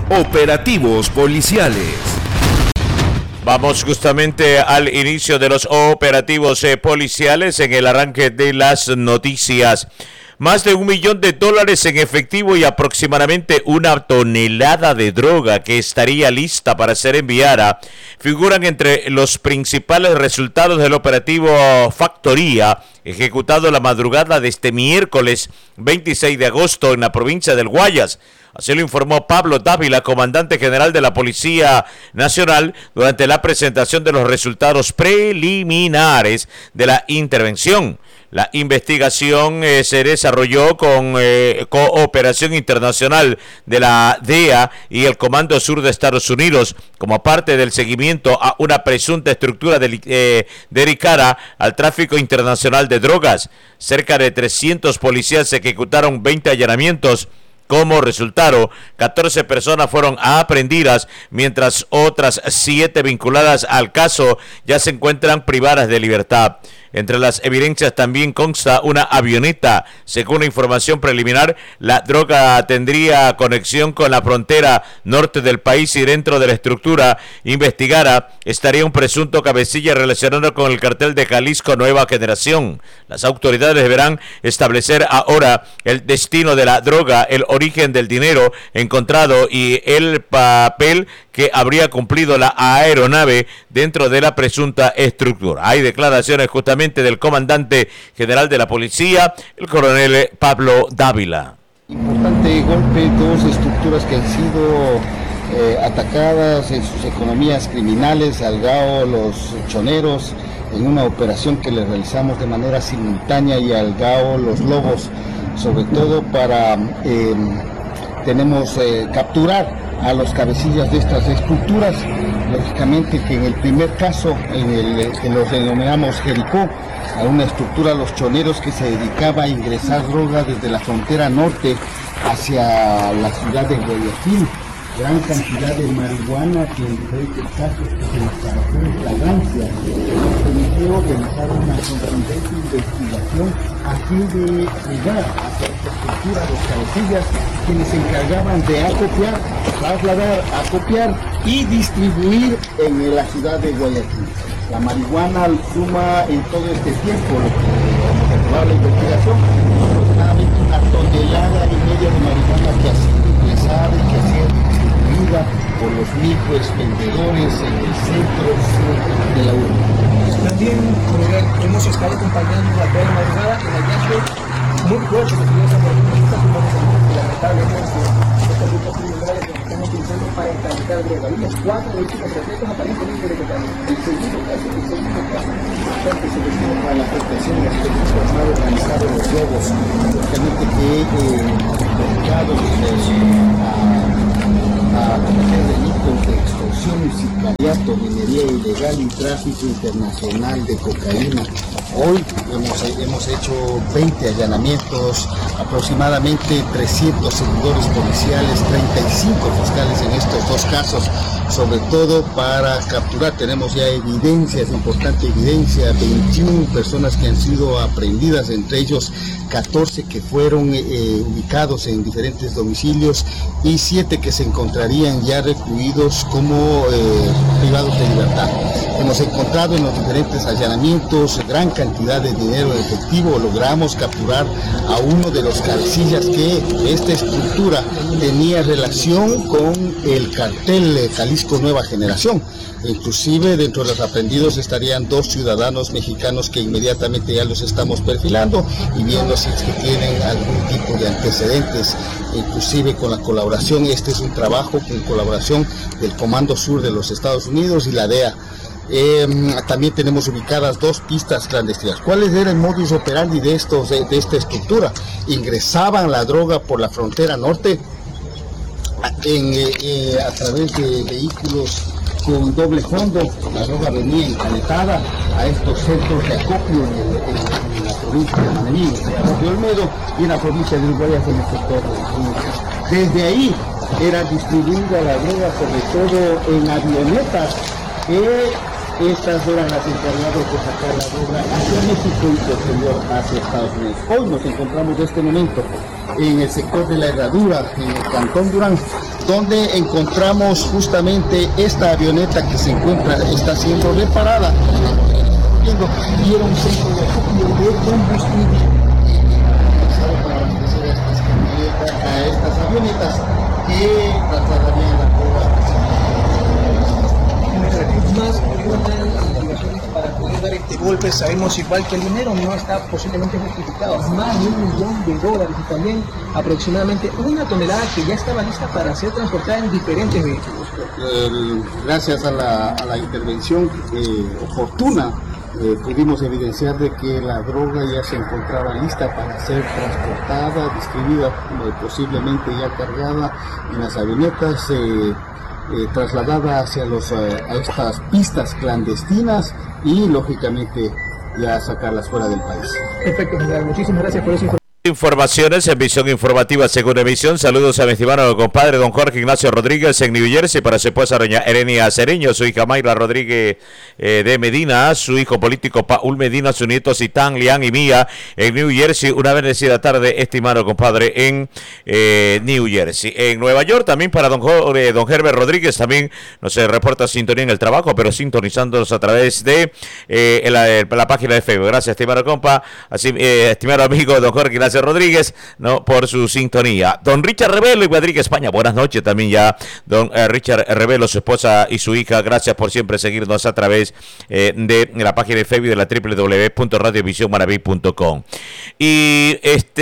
Operativos policiales. Vamos justamente al inicio de los operativos policiales en el arranque de las noticias. Más de $1 millón en efectivo y aproximadamente 1 tonelada de droga que estaría lista para ser enviada figuran entre los principales resultados del operativo Factoría, ejecutado la madrugada de este miércoles 26 de agosto en la provincia del Guayas. Así lo informó Pablo Dávila, comandante general de la Policía Nacional, durante la presentación de los resultados preliminares de la intervención. La investigación se desarrolló con cooperación internacional de la DEA y el Comando Sur de Estados Unidos como parte del seguimiento a una presunta estructura dedicada al tráfico internacional de drogas. Cerca de 300 policías ejecutaron 20 allanamientos. Como resultado, 14 personas fueron aprehendidas, mientras otras 7 vinculadas al caso ya se encuentran privadas de libertad. Entre las evidencias también consta una avioneta. Según la información preliminar, la droga tendría conexión con la frontera norte del país y dentro de la estructura investigada estaría un presunto cabecilla relacionado con el cartel de Jalisco Nueva Generación. Las autoridades deberán establecer ahora el destino de la droga, el origen del dinero encontrado y el papel que habría cumplido la aeronave dentro de la presunta estructura. Hay declaraciones justamente del comandante general de la policía, el coronel Pablo Dávila. Importante golpe, 2 estructuras que han sido atacadas en sus economías criminales, al GAO, los choneros, en una operación que le realizamos de manera simultánea, y al GAO, los lobos, sobre todo para capturar a los cabecillas de estas estructuras. Lógicamente que en el primer caso, que los denominamos Jericó, a una estructura, los choneros, que se dedicaba a ingresar droga desde la frontera norte hacia la ciudad de Guayaquil, gran cantidad de marihuana que en diferentes casos se nos trabajó en fragancia. Nos permitió realizar una contundente investigación a fin de llegar a esta estructura, los cabecillas, quienes se encargaban de acopiar, trasladar, acopiar y distribuir en la ciudad de Guayaquil. La marihuana suma en todo este tiempo, lo que hemos acabado la investigación, aproximadamente 1,5 toneladas de marihuana que ha sido ingresada y que ha sido distribuida por los microexpendedores en el centro sur de la urbe. También hemos estado acompañando la toda la madrugada en hallazgos muy fuertes que tuvimos en lamentablemente estas rutas criminales que están utilizando para encantar droga. Vimos 4 vehículos secretos aparentemente legales. El segundo caso importante se destina para la protección de los delitos armados organizados de los robos, lógicamente que dedicados a cometer delitos de extorsión y sicariato, minería ilegal y tráfico internacional de cocaína. Hoy hemos hecho 20 allanamientos, aproximadamente 300 seguidores policiales, 35 fiscales en estos 2 casos, sobre todo para capturar. Tenemos ya evidencias, importante evidencia, 21 personas que han sido aprehendidas, entre ellos 14 que fueron ubicados en diferentes domicilios y 7 que se encontrarían ya recluidos como privados de libertad. Hemos encontrado en los diferentes allanamientos gran cantidad de dinero en efectivo. Logramos capturar a uno de los cabecillas que esta estructura tenía relación con el cartel Jalisco Nueva Generación. Inclusive dentro de los aprendidos estarían 2 ciudadanos mexicanos que inmediatamente ya los estamos perfilando y viendo si es que tienen algún tipo de antecedentes, inclusive con la colaboración. Este es un trabajo con colaboración del Comando Sur de los Estados Unidos y la DEA. También tenemos ubicadas 2 pistas clandestinas. ¿Cuál era el modus operandi de esta estructura? Ingresaban la droga por la frontera norte a través de vehículos con doble fondo. La droga venía encaletada a estos centros de acopio en la provincia de Manabí, de Olmedo, y en la provincia de Guayas, en el sector de Desde ahí era distribuida la droga, sobre todo en avionetas, estas eran las encargadas de sacar la droga hacia México y posterior hacia Estados Unidos. Hoy nos encontramos en este momento en el sector de la Herradura, en el Cantón Durán, donde encontramos justamente esta avioneta que está siendo reparada, y era un centro de acopio de combustible para abastecer a estas avionetas que trasladarían la más investigaciones para poder dar este golpe. Sabemos igual que el dinero no está posiblemente justificado, más de $1 millón y también aproximadamente 1 tonelada que ya estaba lista para ser transportada en diferentes vehículos. Gracias a la intervención oportuna, pudimos evidenciar de que la droga ya se encontraba lista para ser transportada, distribuida, posiblemente ya cargada en las avionetas, trasladada hacia a estas pistas clandestinas y lógicamente ya sacarlas fuera del país. Perfecto, general. Muchísimas gracias por esa información. Informaciones en Visión Informativa Segunda Emisión. Saludos a mi estimado compadre don Jorge Ignacio Rodríguez en New Jersey, para su esposa doña Erenia Cereño, su hija Mayra Rodríguez de Medina, su hijo político Paul Medina, su nieto Citán, Lian y Mía en New Jersey. Una bendecida tarde, estimado compadre, en New Jersey. En Nueva York también para don Herbert Rodríguez, también nos reporta sintonía en el trabajo, pero sintonizándonos a través de la página de Facebook. Gracias, estimado compa, así estimado amigo don Jorge Ignacio Rodríguez, ¿no?, por su sintonía. Don Richard Revelo y Madrid, España, buenas noches también ya. Don Richard Revelo, su esposa y su hija, gracias por siempre seguirnos a través de la página de Facebook de la www.radiovisionmaraví.com. Y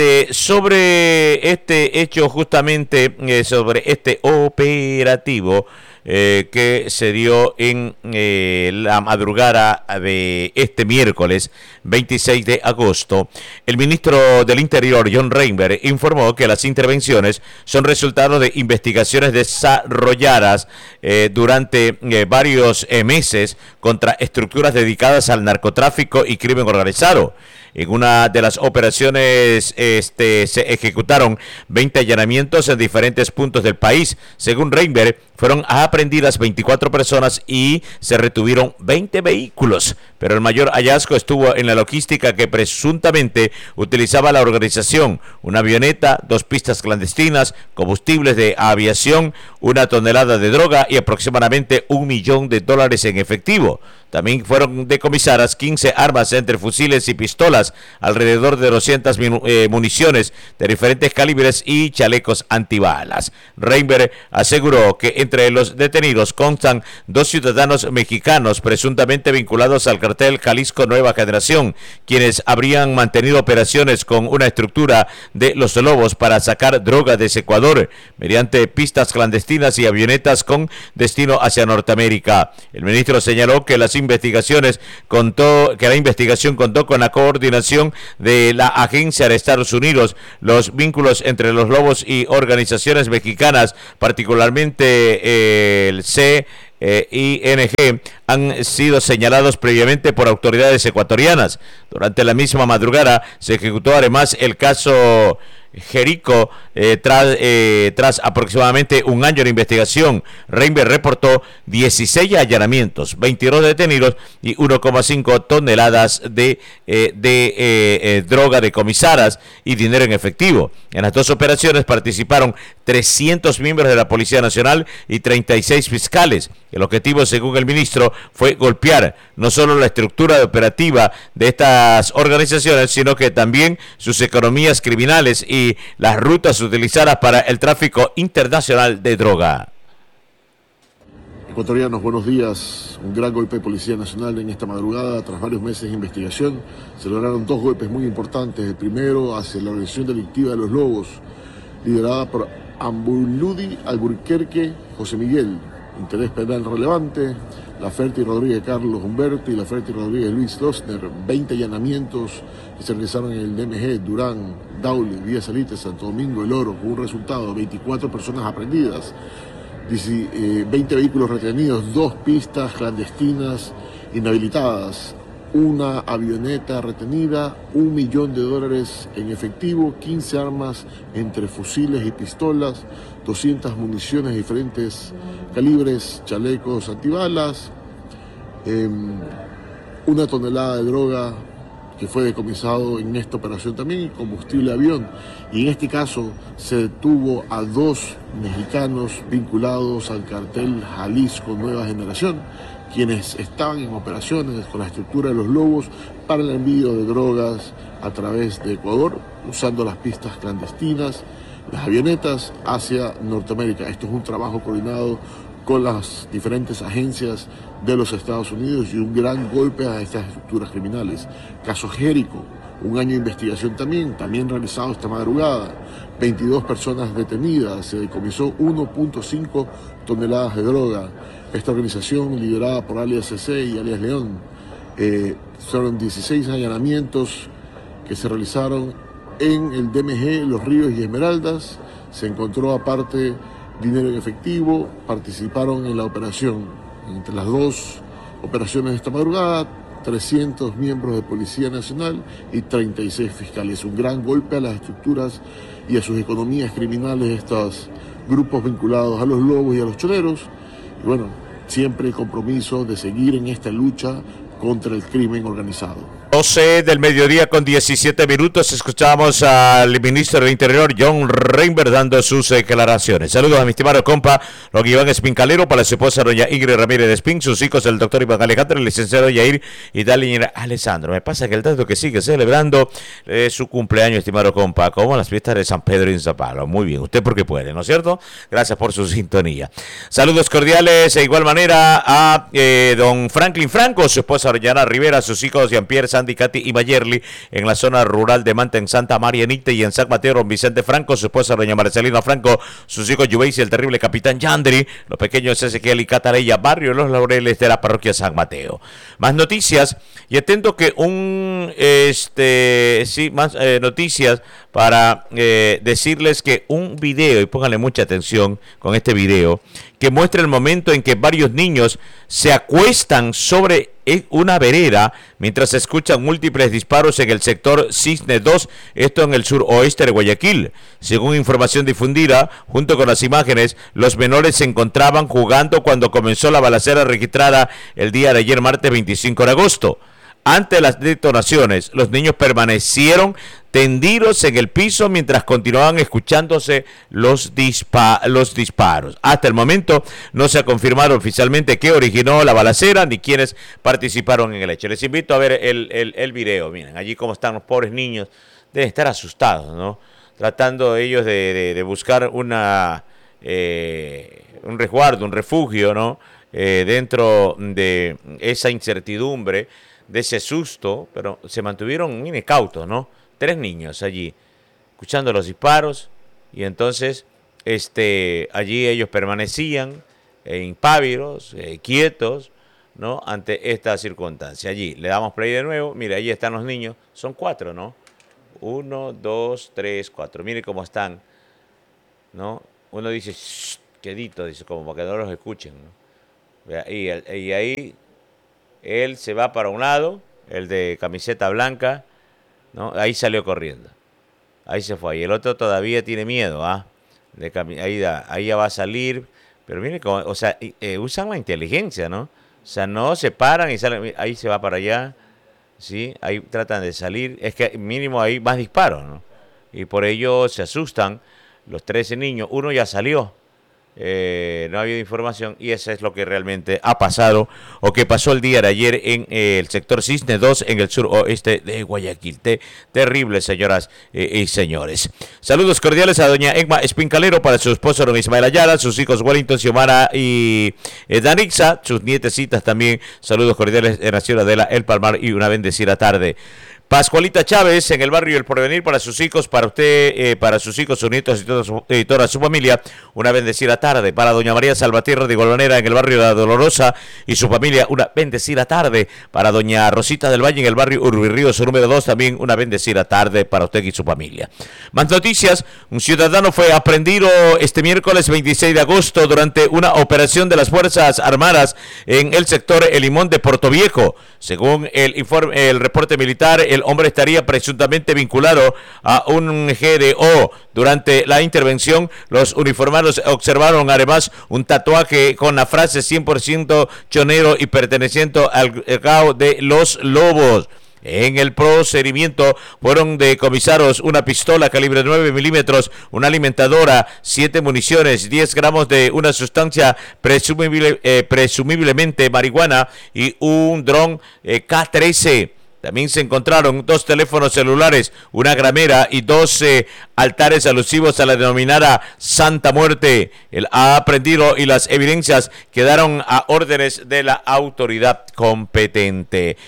sobre este hecho, justamente sobre este operativo que se dio en la madrugada de este miércoles 26 de agosto, el ministro del Interior, John Reinberg, informó que las intervenciones son resultado de investigaciones desarrolladas durante varios meses contra estructuras dedicadas al narcotráfico y crimen organizado. En una de las operaciones se ejecutaron 20 allanamientos en diferentes puntos del país. Según Reinberg, fueron aprehendidas 24 personas y se retuvieron 20 vehículos. Pero el mayor hallazgo estuvo en la logística que presuntamente utilizaba la organización: una avioneta, 2 pistas clandestinas, combustibles de aviación, 1 tonelada de droga y aproximadamente $1 millón en efectivo. También fueron decomisadas 15 armas entre fusiles y pistolas, alrededor de 200 municiones de diferentes calibres y chalecos antibalas. Reinberg aseguró que entre los detenidos constan 2 ciudadanos mexicanos presuntamente vinculados al cartel Jalisco Nueva Generación, quienes habrían mantenido operaciones con una estructura de los Lobos para sacar droga desde Ecuador mediante pistas clandestinas y avionetas con destino hacia Norteamérica. El ministro señaló que la investigación contó con la coordinación de la Agencia de Estados Unidos. Los vínculos entre los Lobos y organizaciones mexicanas, particularmente el CING, han sido señalados previamente por autoridades ecuatorianas. Durante la misma madrugada se ejecutó además el caso Jerico, tras aproximadamente un año de investigación. Reinberg reportó 16 allanamientos, 22 detenidos y 1,5 toneladas de droga decomisadas y dinero en efectivo. En las 2 operaciones participaron 300 miembros de la Policía Nacional y 36 fiscales. El objetivo, según el ministro, fue golpear no solo la estructura operativa de estas organizaciones, sino que también sus economías criminales y las rutas utilizadas para el tráfico internacional de droga. Ecuatorianos, buenos días. Un gran golpe de Policía Nacional en esta madrugada. Tras varios meses de investigación, se lograron 2 golpes muy importantes. El primero hacia la organización delictiva de los Lobos, liderada por Ambuludi Alburquerque José Miguel, interés penal relevante. Laferti Rodríguez Carlos Humberto y Laferti Rodríguez Luis Losner. 20 allanamientos que se realizaron en el DMG, Durán, Daule, Villa Salite, Santo Domingo, El Oro, con un resultado: 24 personas aprehendidas, 20 vehículos retenidos, 2 pistas clandestinas inhabilitadas, 1 avioneta retenida, $1 millón en efectivo, 15 armas entre fusiles y pistolas, 200 municiones de diferentes calibres, chalecos antibalas, 1 tonelada de droga que fue decomisado en esta operación también, y combustible de avión. Y en este caso se detuvo a 2 mexicanos vinculados al cartel Jalisco Nueva Generación, quienes estaban en operaciones con la estructura de los Lobos para el envío de drogas a través de Ecuador, usando las pistas clandestinas, las avionetas hacia Norteamérica. Esto es un trabajo coordinado con las diferentes agencias de los Estados Unidos y un gran golpe a estas estructuras criminales. Caso Jerico, un año de investigación también realizado esta madrugada. 22 personas detenidas, se decomisó 1.5 toneladas de droga. Esta organización, liderada por alias CC y alias León, fueron 16 allanamientos que se realizaron en el DMG, Los Ríos y Esmeraldas. Se encontró aparte dinero en efectivo, participaron en la operación. Entre las 2 operaciones de esta madrugada, 300 miembros de Policía Nacional y 36 fiscales. Un gran golpe a las estructuras y a sus economías criminales de estos grupos vinculados a los lobos y a los choneros. Y bueno, siempre el compromiso de seguir en esta lucha contra el crimen organizado. 12 del mediodía con 17 minutos, escuchamos al ministro del Interior, John Reinberg, dando sus declaraciones. Saludos a mi estimado compa, don Iván Espincalero, para su esposa, doña Ingrid Ramírez de Espín, sus hijos, el doctor Iván Alejandro, el licenciado Yair y Daliñera Alessandro. Me pasa que el dato que sigue celebrando su cumpleaños, estimado compa, como las fiestas de San Pedro y Zapalo. Muy bien, usted porque puede, ¿no es cierto? Gracias por su sintonía. Saludos cordiales, de igual manera, a don Franklin Franco, su esposa, doña Rivera, sus hijos, Jean-Pierre, Sandy, Katy y Mayerly, en la zona rural de Manta, en Santa Marianita, y en San Mateo, don Vicente Franco, su esposa, doña Marcelina Franco, sus hijos, Yubeis y el terrible capitán Yandri, los pequeños Ezequiel y Catarella, barrio Los Laureles de la parroquia San Mateo. Más noticias, y atento que noticias para decirles que un video, y pónganle mucha atención con este video, que muestra el momento en que varios niños se acuestan sobre una vereda mientras se escuchan múltiples disparos en el sector Cisne 2, esto en el suroeste de Guayaquil. Según información difundida, junto con las imágenes, los menores se encontraban jugando cuando comenzó la balacera registrada el día de ayer, martes 25 de agosto. Ante las detonaciones, los niños permanecieron tendidos en el piso mientras continuaban escuchándose los disparos. Hasta el momento no se ha confirmado oficialmente qué originó la balacera ni quiénes participaron en el hecho. Les invito a ver el video. Miren, allí cómo están los pobres niños. Deben estar asustados, ¿no? Tratando ellos de buscar un resguardo, un refugio, ¿no? Dentro de esa incertidumbre, de ese susto, pero se mantuvieron incautos, ¿no? 3 niños allí, escuchando los disparos, y entonces allí ellos permanecían impávidos, quietos, ¿no? Ante esta circunstancia. Allí le damos play de nuevo. Mire, allí están los niños, son 4, ¿no? 1, 2, 3, 4. Mire cómo están, ¿no? Uno dice, shh, quedito, dice, como para que no los escuchen, ¿no? Y ahí él se va para un lado, el de camiseta blanca, ¿no? Ahí salió corriendo. Ahí se fue. Y el otro todavía tiene miedo, ¿ah? Ahí ya va a salir. Pero miren cómo, o sea, usan la inteligencia, ¿no? O sea, no se paran y salen. Ahí se va para allá, ¿sí? Ahí tratan de salir. Es que mínimo hay más disparos, ¿no? Y por ello se asustan los 13 niños. Uno ya salió. No ha habido información, y eso es lo que realmente ha pasado o que pasó el día de ayer en el sector Cisne 2 en el suroeste de Guayaquil. Terrible, señoras y señores. Saludos cordiales a doña Egma Espincalero, para su esposo don Ismael Ayala, sus hijos Wellington, Xiomara y Danixa, sus nietecitas también. Saludos cordiales en la ciudad de El Palmar y una bendecida tarde. Pascualita Chávez, en el barrio El Porvenir, para sus hijos, para usted, para sus hijos, sus nietos y toda su familia, una bendecida tarde. Para doña María Salvatierra de igual manera, en el barrio La Dolorosa y su familia, una bendecida tarde. Para doña Rosita del Valle, en el barrio Urbirríos número 2, también una bendecida tarde para usted y su familia. Más noticias, un ciudadano fue aprehendido este miércoles 26 de agosto durante una operación de las Fuerzas Armadas en el sector El Limón de Portoviejo. Según el reporte militar, el hombre estaría presuntamente vinculado a un GDO. Durante la intervención, los uniformados observaron además un tatuaje con la frase 100% chonero y perteneciente al GAO de los Lobos. En el procedimiento fueron decomisados una pistola calibre 9 milímetros, una alimentadora, 7 municiones, 10 gramos de una sustancia presumiblemente marihuana y un dron K-13. También se encontraron 2 teléfonos celulares, una gramera y 12 altares alusivos a la denominada Santa Muerte. El aprehendido y las evidencias quedaron a órdenes de la autoridad competente.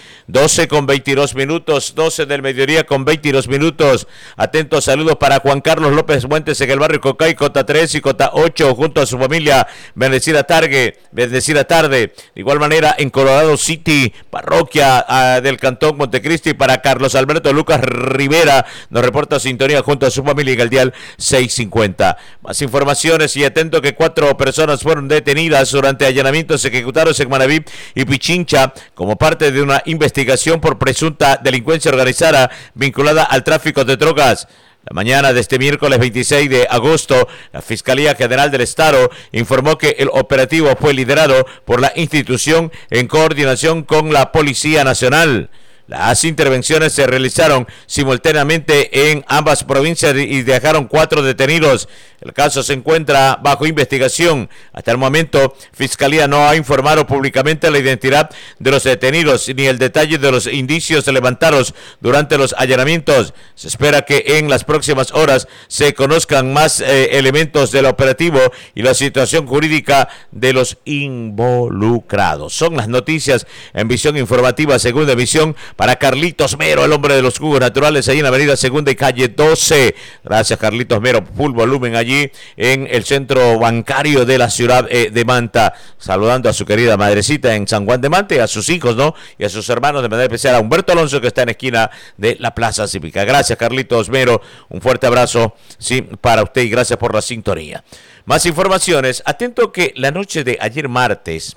12 del mediodía con 22 minutos. Atentos saludos para Juan Carlos López Fuentes en el barrio Cocay, Cota 3 y Cota 8, junto a su familia. Bendecida tarde. De igual manera en Colorado City, parroquia del Cantón Montecristi, para Carlos Alberto Lucas Rivera, nos reporta sintonía junto a su familia en el dial 650. Más informaciones y atento que 4 personas fueron detenidas durante allanamientos ejecutados en Manabí y Pichincha como parte de una investigación por presunta delincuencia organizada vinculada al tráfico de drogas. La mañana de este miércoles 26 de agosto, la Fiscalía General del Estado informó que el operativo fue liderado por la institución en coordinación con la Policía Nacional. Las intervenciones se realizaron simultáneamente en ambas provincias y dejaron 4 detenidos. El caso se encuentra bajo investigación. Hasta el momento, Fiscalía no ha informado públicamente la identidad de los detenidos ni el detalle de los indicios levantados durante los allanamientos. Se espera que en las próximas horas se conozcan más elementos del operativo y la situación jurídica de los involucrados. Son las noticias en Visión Informativa, segunda emisión, para Carlitos Mero, el hombre de los jugos naturales, ahí en Avenida Segunda y Calle 12. Gracias, Carlitos Mero, full volumen allí en el centro bancario de la ciudad de Manta. Saludando a su querida madrecita en San Juan de Manta y a sus hijos, ¿no? Y a sus hermanos, de manera especial a Humberto Alonso, que está en la esquina de la Plaza Cívica. Gracias, Carlitos Mero, un fuerte abrazo, sí, para usted y gracias por la sintonía. Más informaciones, atento que la noche de ayer martes,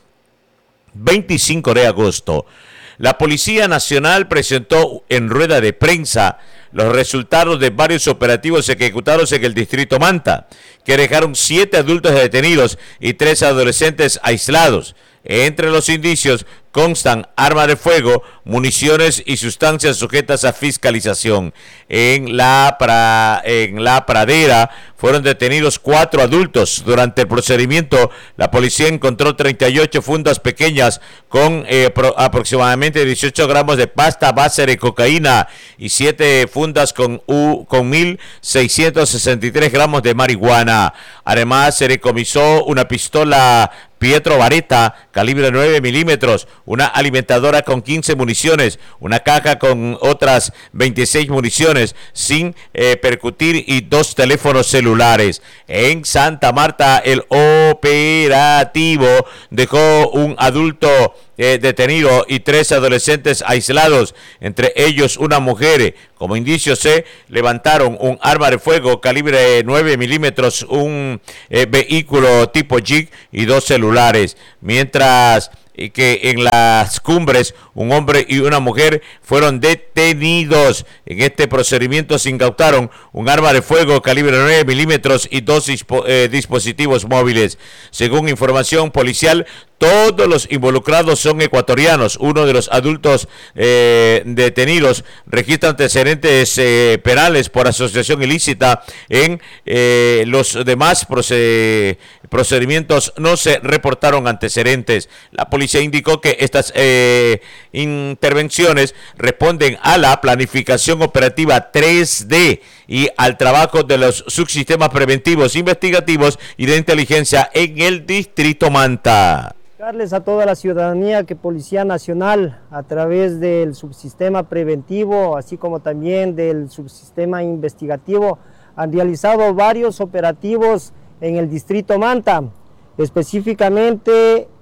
25 de agosto, la Policía Nacional presentó en rueda de prensa los resultados de varios operativos ejecutados en el distrito Manta, que dejaron 7 adultos detenidos y 3 adolescentes aislados. Entre los indicios constan armas de fuego, municiones y sustancias sujetas a fiscalización. En la pradera fueron detenidos 4 adultos. Durante el procedimiento, la policía encontró 38 fundas pequeñas con aproximadamente 18 gramos de pasta base de cocaína y 7 fundas con 1.663 gramos de marihuana. Además, se decomisó una pistola Pietro Vareta, calibre 9 milímetros, una alimentadora con 15 municiones, una caja con otras 26 municiones sin percutir y 2 teléfonos celulares. En Santa Marta, el operativo dejó un adulto detenido y 3 adolescentes aislados, entre ellos una mujer. Como indicio se levantaron un arma de fuego calibre 9 milímetros, un vehículo tipo Jeep y 2 celulares, mientras que en las Cumbres un hombre y una mujer fueron detenidos. En este procedimiento se incautaron un arma de fuego calibre 9 milímetros y 2 dispositivos móviles. Según información policial, todos los involucrados son ecuatorianos. Uno de los adultos detenidos registra antecedentes penales por asociación ilícita. En los demás procedimientos no se reportaron antecedentes. La policía indicó que estas intervenciones responden a la planificación operativa 3D y al trabajo de los subsistemas preventivos, investigativos y de inteligencia en el distrito Manta. A toda la ciudadanía que Policía Nacional, a través del subsistema preventivo, así como también del subsistema investigativo, han realizado varios operativos en el distrito Manta. Específicamente